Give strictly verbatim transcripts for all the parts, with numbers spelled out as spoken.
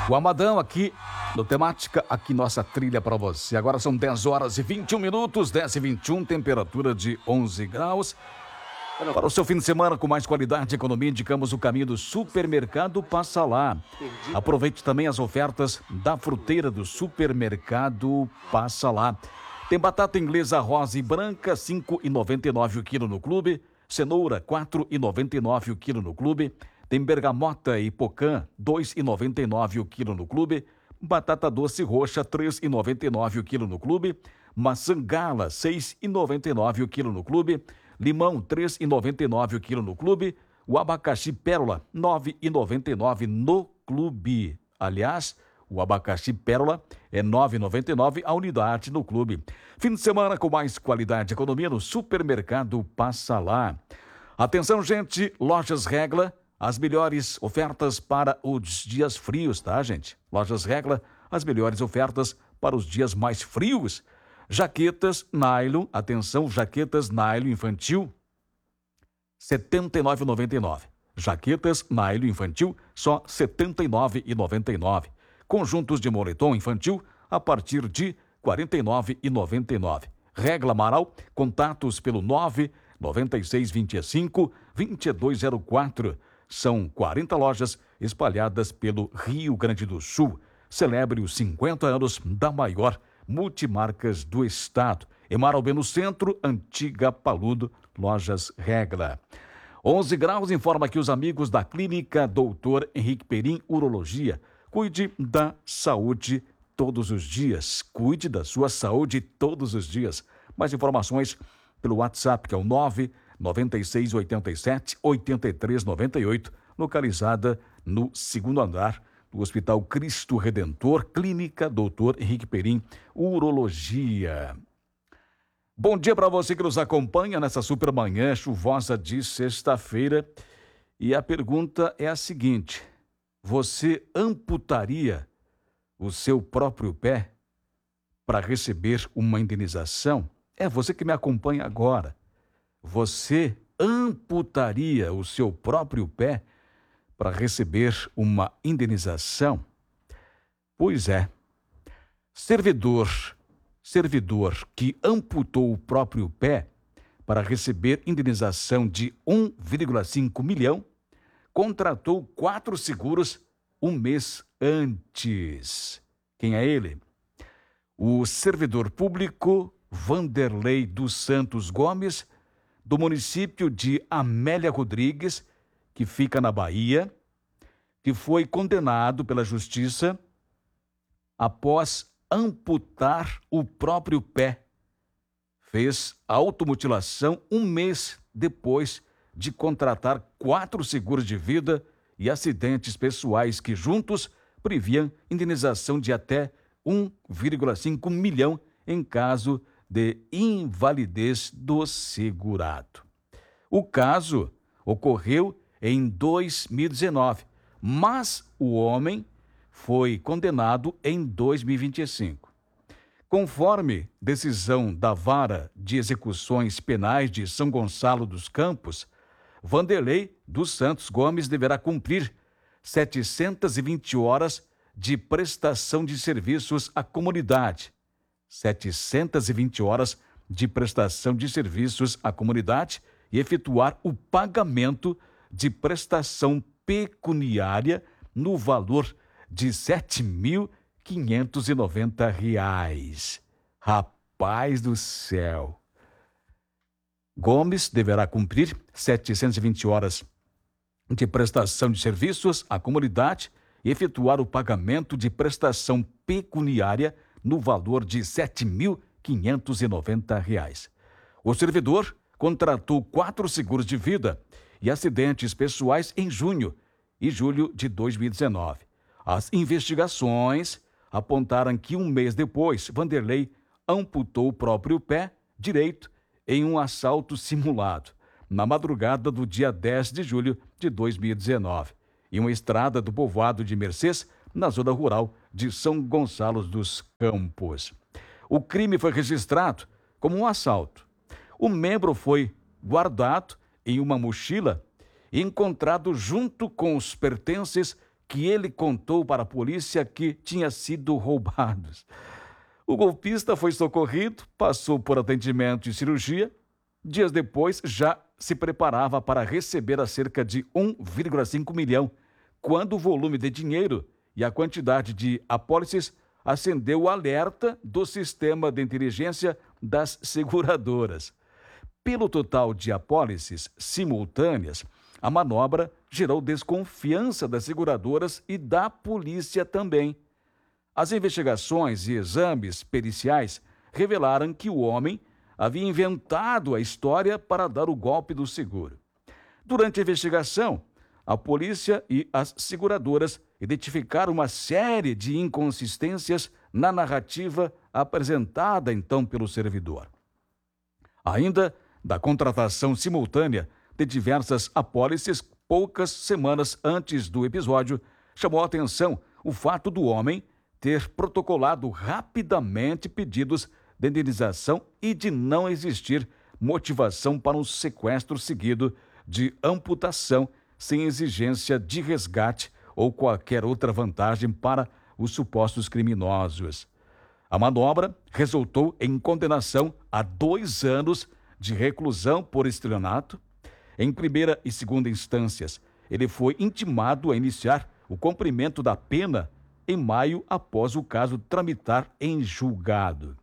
O Amadão aqui no Temática, aqui nossa trilha para você. Agora são dez horas e vinte e um minutos, dez e vinte e um, temperatura de onze graus. Para o seu fim de semana com mais qualidade e economia, indicamos o caminho do Supermercado Passa Lá. Aproveite também as ofertas da fruteira do Supermercado Passa Lá. Tem batata inglesa rosa e branca, cinco reais e noventa e nove centavos o quilo no clube. Cenoura, quatro reais e noventa e nove centavos o quilo no clube. Tem bergamota e pocã, dois reais e noventa e nove centavos o quilo no clube. Batata doce roxa, três reais e noventa e nove centavos o quilo no clube. Maçã gala, seis reais e noventa e nove centavos o quilo no clube. Limão, três reais e noventa e nove centavos o quilo no clube. O abacaxi pérola, nove reais e noventa e nove centavos no clube. Aliás, o abacaxi pérola é nove reais e noventa e nove centavos a unidade no clube. Fim de semana com mais qualidade e economia no Supermercado Passa Lá. Atenção, gente, Lojas Regla, as melhores ofertas para os dias frios, tá, gente? Lojas Regla, as melhores ofertas para os dias mais frios. Jaquetas nylon, atenção, jaquetas nylon infantil, setenta e nove reais e noventa e nove centavos. Jaquetas nylon infantil, só setenta e nove reais e noventa e nove centavos. Conjuntos de moletom infantil, a partir de quarenta e nove reais e noventa e nove centavos. Regla Amaral, contatos pelo nove nove seis dois cinco dois dois zero quatro. São quarenta lojas espalhadas pelo Rio Grande do Sul. Celebre os cinquenta anos da maior multimarcas do estado. Emaralbê no centro, Antiga Paludo, Lojas Regla. onze graus, informa que os amigos da Clínica doutor Henrique Perim Urologia. Cuide da saúde todos os dias. Cuide da sua saúde todos os dias. Mais informações pelo WhatsApp, que é o nove nove seis oito sete oito três nove oito, localizada no segundo andar do Hospital Cristo Redentor, Clínica doutor Henrique Perim Urologia. Bom dia para você que nos acompanha nessa super manhã chuvosa de sexta-feira. E a pergunta é a seguinte: você amputaria o seu próprio pé para receber uma indenização? É você que me acompanha agora. Você amputaria o seu próprio pé para receber uma indenização? Pois é. Servidor, servidor que amputou o próprio pé para receber indenização de um vírgula cinco milhão, contratou quatro seguros um mês antes. Quem é ele? O servidor público Vanderlei dos Santos Gomes, do município de Amélia Rodrigues, que fica na Bahia, que foi condenado pela justiça após amputar o próprio pé. Fez automutilação um mês depois de contratar quatro seguros de vida e acidentes pessoais que juntos previam indenização de até um vírgula cinco milhão em caso de invalidez do segurado. O caso ocorreu em dois mil e dezenove, mas o homem foi condenado em dois mil e vinte e cinco. Conforme decisão da Vara de Execuções Penais de São Gonçalo dos Campos, Vanderlei dos Santos Gomes deverá cumprir setecentas e vinte horas de prestação de serviços à comunidade. setecentas e vinte horas de prestação de serviços à comunidade e efetuar o pagamento de prestação pecuniária no valor de sete mil quinhentos e noventa reais. Rapaz do céu! Gomes deverá cumprir setecentas e vinte horas de prestação de serviços à comunidade e efetuar o pagamento de prestação pecuniária no valor de sete mil quinhentos e noventa reais. O servidor contratou quatro seguros de vida e acidentes pessoais em junho e julho de dois mil e dezenove. As investigações apontaram que um mês depois, Vanderlei amputou o próprio pé direito em um assalto simulado, na madrugada do dia dez de julho de dois mil e dezenove, em uma estrada do povoado de Mercês, na zona rural de São Gonçalo dos Campos. O crime foi registrado como um assalto. O membro foi guardado em uma mochila e encontrado junto com os pertences que ele contou para a polícia que tinha sido roubado. O golpista foi socorrido, passou por atendimento e cirurgia. Dias depois, já se preparava para receber a cerca de um vírgula cinco milhão, quando o volume de dinheiro e a quantidade de apólices acendeu o alerta do sistema de inteligência das seguradoras. Pelo total de apólices simultâneas, a manobra gerou desconfiança das seguradoras e da polícia também. As investigações e exames periciais revelaram que o homem havia inventado a história para dar o golpe do seguro. Durante a investigação, a polícia e as seguradoras identificaram uma série de inconsistências na narrativa apresentada então pelo servidor. Ainda da contratação simultânea de diversas apólices poucas semanas antes do episódio, chamou a atenção o fato do homem ter protocolado rapidamente pedidos de indenização e de não existir motivação para um sequestro seguido de amputação sem exigência de resgate ou qualquer outra vantagem para os supostos criminosos. A manobra resultou em condenação a dois anos de reclusão por estelionato. Em primeira e segunda instâncias, ele foi intimado a iniciar o cumprimento da pena em maio após o caso tramitar em julgado.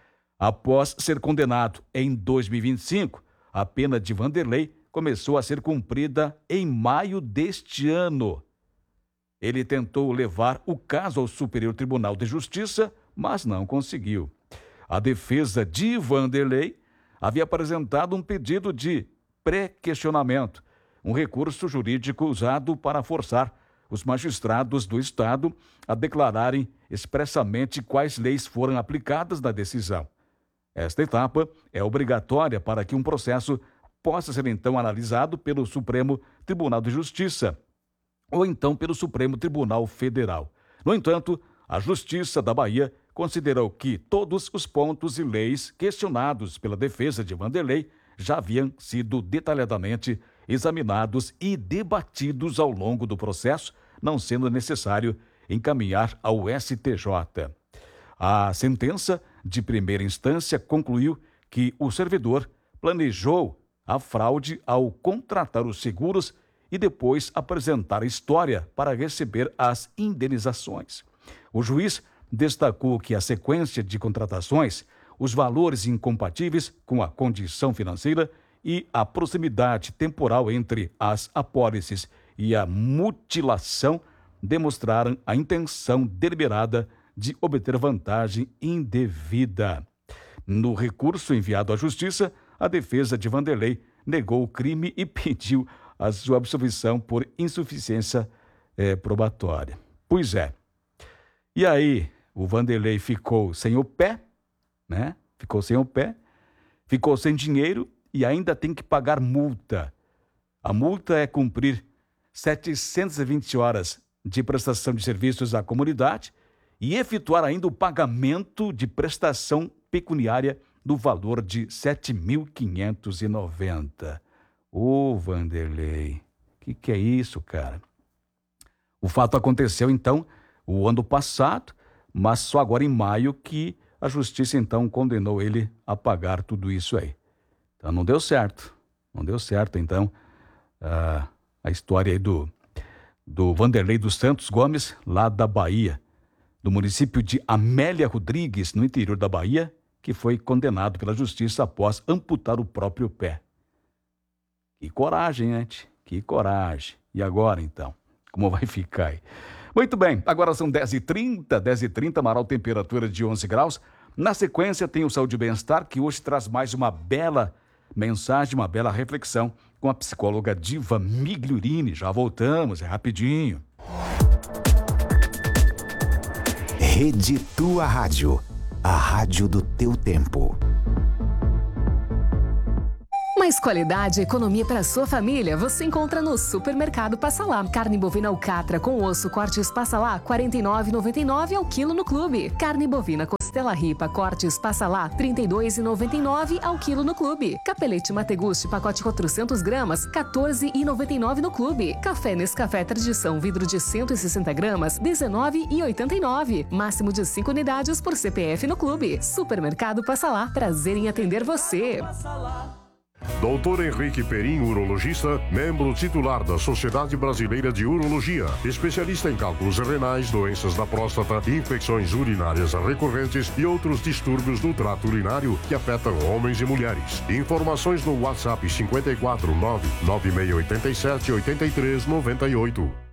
Após ser condenado em dois mil e vinte e cinco, a pena de Vanderlei começou a ser cumprida em maio deste ano. Ele tentou levar o caso ao Superior Tribunal de Justiça, mas não conseguiu. A defesa de Vanderlei havia apresentado um pedido de pré-questionamento, um recurso jurídico usado para forçar os magistrados do Estado a declararem expressamente quais leis foram aplicadas na decisão. Esta etapa é obrigatória para que um processo possa ser então analisado pelo Supremo Tribunal de Justiça ou então pelo Supremo Tribunal Federal. No entanto, a Justiça da Bahia considerou que todos os pontos e leis questionados pela defesa de Vanderlei já haviam sido detalhadamente examinados e debatidos ao longo do processo, não sendo necessário encaminhar ao S T J. A sentença de primeira instância concluiu que o servidor planejou a fraude ao contratar os seguros e depois apresentar a história para receber as indenizações. O juiz destacou que a sequência de contratações, os valores incompatíveis com a condição financeira e a proximidade temporal entre as apólices e a mutilação demonstraram a intenção deliberada de obter vantagem indevida. No recurso enviado à Justiça, a defesa de Vanderlei negou o crime e pediu a sua absolvição por insuficiência é, probatória. Pois é. E aí, o Vanderlei ficou sem o pé, né? Ficou sem o pé, ficou sem dinheiro e ainda tem que pagar multa. A multa é cumprir setecentas e vinte horas de prestação de serviços à comunidade e efetuar ainda o pagamento de prestação pecuniária do valor de sete mil quinhentos e noventa. Ô, Vanderlei, que que é isso, cara? O fato aconteceu, então, o ano passado, mas só agora em maio que a justiça, então, condenou ele a pagar tudo isso aí. Então, não deu certo. Não deu certo, então, a, a história aí do, do Vanderlei dos Santos Gomes, lá da Bahia, do município de Amélia Rodrigues, no interior da Bahia, que foi condenado pela justiça após amputar o próprio pé. Que coragem, gente, que coragem. E agora, então, como vai ficar aí? Muito bem, agora são dez e trinta, dez e trinta, Amaral, temperatura de onze graus. Na sequência tem o Saúde e Bem-Estar, que hoje traz mais uma bela mensagem, uma bela reflexão com a psicóloga Diva Migliorini. Já voltamos, é rapidinho. Rede Tua Rádio, a rádio do teu tempo. Mais qualidade e economia para a sua família você encontra no Supermercado Passa Lá. Carne bovina alcatra com osso cortes Passa Lá, quarenta e nove reais e noventa e nove centavos ao quilo no clube. Carne bovina Costela Ripa Cortes Passa Lá, trinta e dois reais e noventa e nove centavos ao quilo no clube. Capelete Mategusti, pacote quatrocentas gramas, quatorze reais e noventa e nove centavos no clube. Café Nescafé Tradição, vidro de cento e sessenta gramas, dezenove reais e oitenta e nove centavos. Máximo de cinco unidades por C P F no clube. Supermercado Passa Lá, prazer em atender você. doutor Henrique Perim, urologista, membro titular da Sociedade Brasileira de Urologia, especialista em cálculos renais, doenças da próstata, infecções urinárias recorrentes e outros distúrbios do trato urinário que afetam homens e mulheres. Informações no WhatsApp cinco quatro nove nove seis oito sete oito três nove oito.